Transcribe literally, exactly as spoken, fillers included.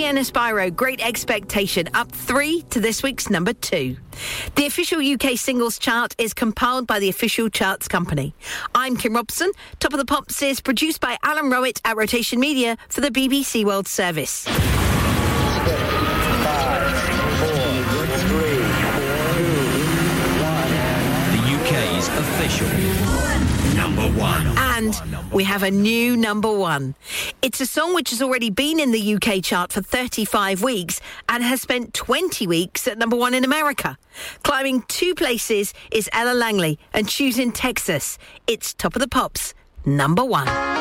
Sienna Spyro, Great Expectation, up three to this week's number two. The official U K singles chart is compiled by the official charts company. I'm Kim Robson. Top of the Pops is produced by Alan Rowett at Rotation Media for the B B C World Service. Six, five, four, three, two, one. The U K's official number one. And we have a new number one. It's a song which has already been in the U K chart for thirty-five weeks and has spent twenty weeks at number one in America. Climbing two places is Ella Langley and Choosing Texas. It's Top of the Pops, number one.